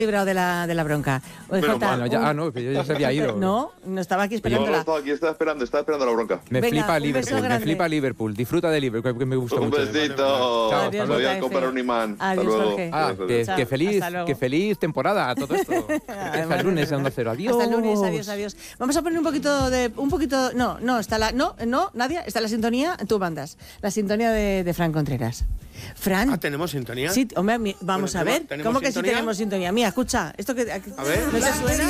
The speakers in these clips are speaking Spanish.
librado de la bronca. Bueno, no, que yo ya se había ido. No estaba aquí esperándola. No, estaba aquí, estaba esperando la bronca. Me flipa Liverpool. Disfruta de Liverpool, que me gusta mucho. Un besito. Chao, Adiós, Voy a comprar un imán. Adiós, Hasta luego. Jorge. Que feliz temporada a todo esto. Hasta el lunes en Onda Cero. Adiós. Hasta el lunes, adiós. Vamos a poner un poquito. No, está la. No, Nadia, está la sintonía, tú mandas. La sintonía de Fran Contreras. Fran. ¿Tenemos sintonía? Sí, hombre, vamos a ver. ¿Cómo que sí tenemos sintonía? Mira, escucha. Esto que. A ver. ¿No te suena?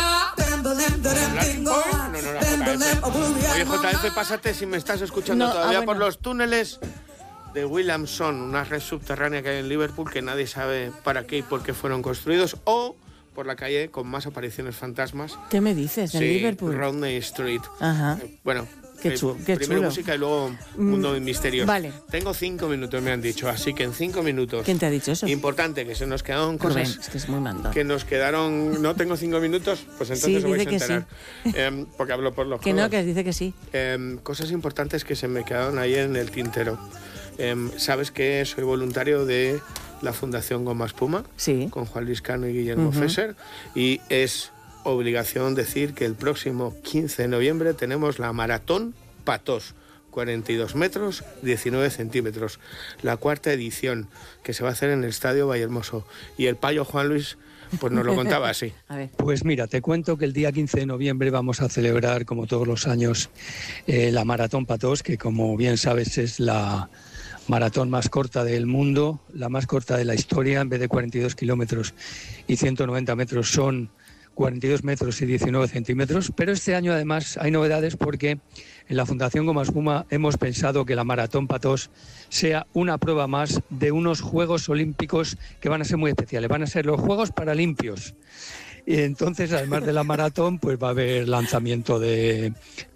Oye, JF, pásate si me estás escuchando todavía por los túneles de Williamson, una red subterránea que hay en Liverpool que nadie sabe para qué y por qué fueron construidos, o por la calle con más apariciones fantasmas. ¿Qué me dices? ¿En Liverpool? Rodney Street. Ajá. Bueno. Qué chulo. Primero música y luego mundo de misterios. Vale. Tengo 5 minutos, me han dicho, así que en 5 minutos. ¿Quién te ha dicho eso? Importante, que se nos quedaron cosas. Rubén, es que es muy mandón. Que nos quedaron. ¿No tengo 5 minutos? Pues entonces os vais a enterar. Sí. Porque hablo por los que codos. no, que dice que sí. Cosas importantes que se me quedaron ahí en el tintero. Sabes que soy voluntario de la Fundación Goma Espuma. Sí. Con Juan Luis Cano y Guillermo Fesser. Y es obligación decir que el próximo 15 de noviembre tenemos la Maratón Patós, 42 metros, 19 centímetros. La 4ª edición, que se va a hacer en el Estadio Vallehermoso. Y el payo Juan Luis pues nos lo contaba así. A ver. Pues mira, te cuento que el día 15 de noviembre vamos a celebrar, como todos los años, la Maratón Patós, que como bien sabes es la maratón más corta del mundo, la más corta de la historia. En vez de 42 kilómetros y 190 metros son 42 metros y 19 centímetros, pero este año además hay novedades porque en la Fundación Goma Espuma hemos pensado que la Maratón Patós sea una prueba más de unos Juegos Olímpicos que van a ser muy especiales, van a ser los Juegos Paralimpios. Y entonces, además de la maratón, pues va a haber lanzamiento de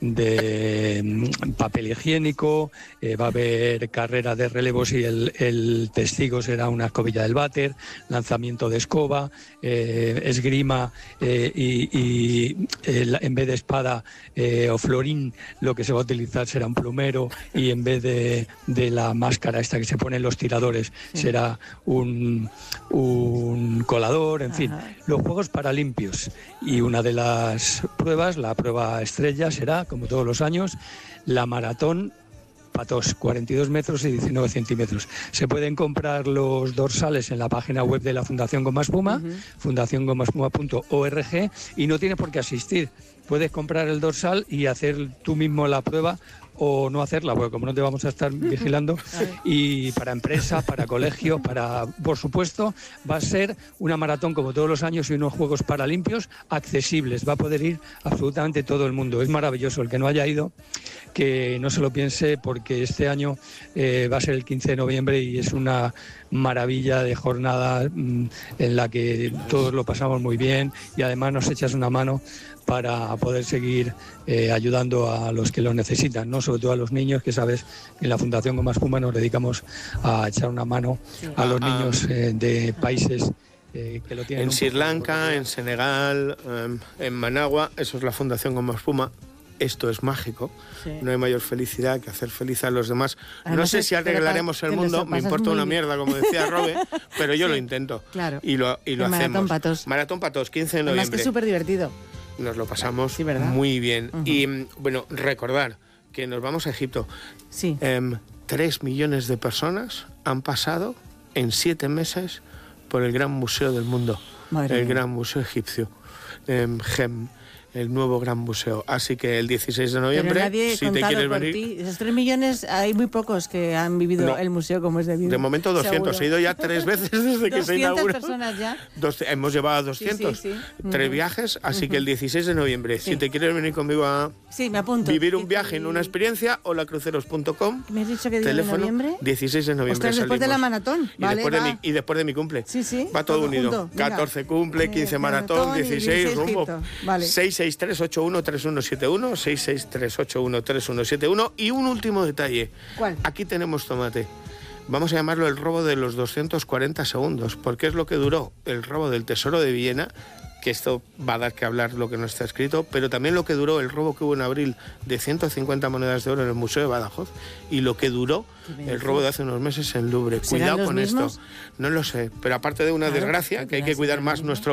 papel higiénico, va a haber carrera de relevos y el testigo será una escobilla del váter, lanzamiento de escoba, esgrima y en vez de espada o florín lo que se va a utilizar será un plumero y en vez de la máscara esta que se ponen los tiradores será un colador, en fin, los Juegos Paralimpios. Y una de las pruebas, la prueba estrella, será, como todos los años, la Maratón Patós, 42 metros y 19 centímetros. Se pueden comprar los dorsales en la página web de la Fundación Goma Espuma, fundaciongomaespuma.org, y no tienes por qué asistir. Puedes comprar el dorsal y hacer tú mismo la prueba o no hacerla, porque como no te vamos a estar vigilando, y para empresas, para colegios, por supuesto, va a ser una maratón como todos los años y unos Juegos Paralimpios accesibles, va a poder ir absolutamente todo el mundo. Es maravilloso, el que no haya ido, que no se lo piense, porque este año va a ser el 15 de noviembre y es una maravilla de jornada en la que todos lo pasamos muy bien y además nos echas una mano para poder seguir ayudando a los que lo necesitan, ¿no? Sobre todo a los niños, que sabes que en la Fundación Goma Espuma nos dedicamos a echar una mano a los niños de países que lo tienen. En Sri Lanka, en Senegal, en Managua, eso es la Fundación Goma Espuma. Esto es mágico, no hay mayor felicidad que hacer feliz a los demás. Además, no sé si arreglaremos el mundo, me importa una mierda, como decía Robe, pero yo lo intento. Claro. Y lo hacemos. Maratón Patós. Maratón Patós, 15 de noviembre. Además que es súper divertido. Nos lo pasamos muy bien. Y bueno, recordar que nos vamos a Egipto. Sí. 3 millones de personas han pasado en 7 meses por el gran museo del mundo. El gran museo egipcio. GEM. El nuevo gran museo. Así que el 16 de noviembre, pero nadie si te quieres venir... Ti. Esos 3 millones, hay muy pocos que han vivido el museo como es debido. De momento 200. Seguro. He ido ya 3 veces desde que se inauguró. 200 personas ya. Hemos llevado a 200. Sí. 3 viajes, así que el 16 de noviembre, si te quieres venir conmigo a me apunto. Vivir un viaje en una experiencia, holacruceros.com. ¿Me has dicho que teléfono, de noviembre? 16 de noviembre. Ostras, después de la maratón. Y después de mi cumple. Sí. Va todo unido. 14 cumple, 15 maratón, 16 rumbo. Vale. 663813171, 663813171. Y un último detalle. ¿Cuál? Aquí tenemos tomate. Vamos a llamarlo el robo de los 240 segundos, porque es lo que duró el robo del Tesoro de Viena que esto va a dar que hablar lo que no está escrito, pero también lo que duró el robo que hubo en abril de 150 monedas de oro en el Museo de Badajoz y lo que duró el robo de hace unos meses en Louvre. ¿Serán Cuidado los con mismos? esto. No lo sé, pero aparte de una Claro, desgracia, que hay que cuidar más nuestro